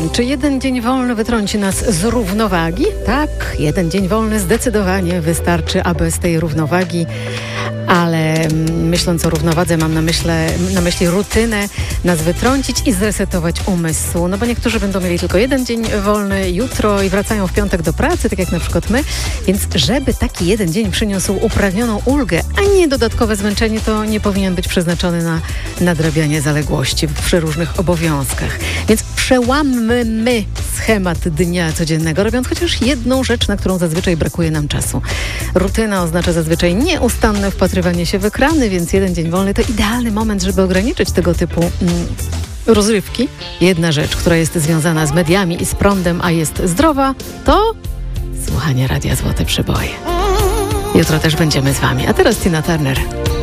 Czy jeden dzień wolny wytrąci nas z równowagi? Tak, jeden dzień wolny zdecydowanie wystarczy, aby z tej równowagi, ale myśląc o równowadze mam na myśli rutynę, nas wytrącić i zresetować umysł. No bo niektórzy będą mieli tylko jeden dzień wolny jutro i wracają w piątek do pracy, tak jak na przykład my. Więc żeby taki jeden dzień przyniósł upragnioną ulgę, a nie dodatkowe zmęczenie, to nie powinien być przeznaczony na nadrabianie zaległości przy różnych obowiązkach. Więc przełammy schemat dnia codziennego, robiąc chociaż jedną rzecz, na którą zazwyczaj brakuje nam czasu. Rutyna oznacza zazwyczaj nieustanne wpatrywanie się w ekrany, więc jeden dzień wolny to idealny moment, żeby ograniczyć tego typu rozrywki. Jedna rzecz, która jest związana z mediami i z prądem, a jest zdrowa, to słuchanie Radia Złote Przeboje. Jutro też będziemy z wami. A teraz Tina Turner.